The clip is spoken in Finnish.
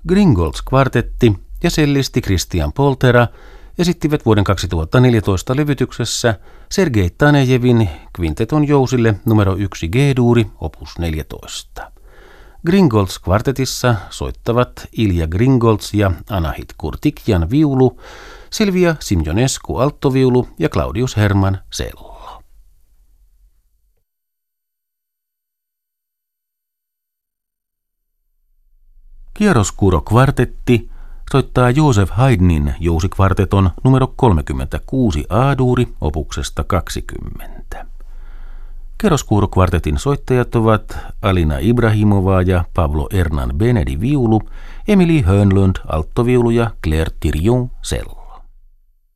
Gringolds-kvartetti ja cellisti Christian Poltera esittivät vuoden 2014 levytyksessä Sergei Tanejevin kvinteton jousille numero 1 G-duuri opus 14. Gringolds-kvartetissa soittavat Ilja Gringolds ja Anahit Kurtikjan viulu, Silvia Simionescu alttoviulu ja Claudius Herman cello. Chiaroscuro-kvartetti soittaa Joseph Haydnin jousikvarteton numero 36 A-duuri opuksesta 20. Chiaroscuro-kvartetin soittajat ovat Alina Ibrahimova ja Pablo Hernan Benedi viulu, Emily Hörnlund alttoviulu ja Claire Thirion cello.